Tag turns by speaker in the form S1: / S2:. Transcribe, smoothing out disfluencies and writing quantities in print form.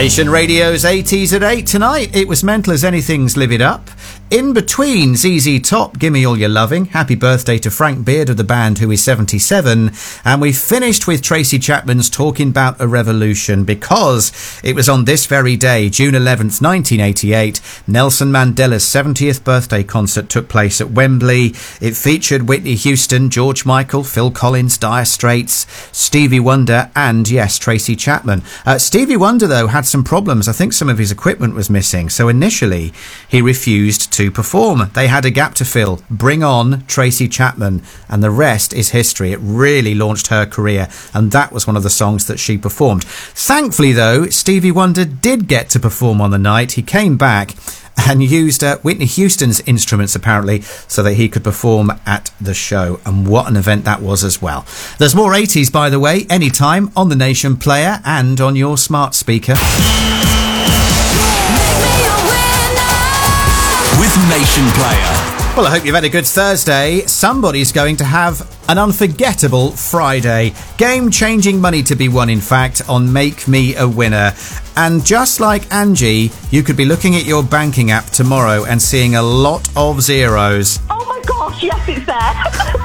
S1: Nation Radio's 80s at 8 tonight. It was mental as anything's Live It Up. In between, ZZ Top, Gimme All Your Loving. Happy birthday to Frank Beard of the band, who is 77. And we finished with Tracy Chapman's Talking About a Revolution, because it was on this very day, June 11th, 1988, Nelson Mandela's 70th birthday concert took place at Wembley. It featured Whitney Houston, George Michael, Phil Collins, Dire Straits, Stevie Wonder, and, yes, Tracy Chapman. Stevie Wonder, though, had some problems. I think some of his equipment was missing, so initially he refused to perform. They had a gap to fill. Bring on Tracy Chapman, and the rest is history. It really launched her career, and that was one of the songs that she performed. Thankfully, though, Stevie Wonder did get to perform on the night. He came back and used Whitney Houston's instruments, apparently, so that he could perform at the show. And what an event that was as well. There's more 80s, by the way, anytime on the Nation Player and on your smart speaker.
S2: With Nation Player.
S1: Well, I hope you've had a good Thursday. Somebody's going to have an unforgettable Friday. Game-changing money to be won, in fact, on Make Me a Winner. And just like Angie, you could be looking at your banking app tomorrow and seeing a lot of zeros.
S3: Oh my gosh, yes, it's there.